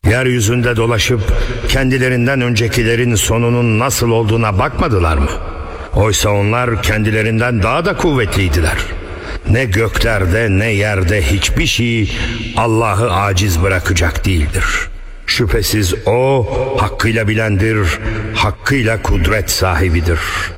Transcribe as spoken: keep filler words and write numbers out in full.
Yeryüzünde dolaşıp kendilerinden öncekilerin sonunun nasıl olduğuna bakmadılar mı? Oysa onlar kendilerinden daha da kuvvetliydiler. Ne göklerde ne yerde hiçbir şey Allah'ı aciz bırakacak değildir. Şüphesiz O hakkıyla bilendir, hakkıyla kudret sahibidir.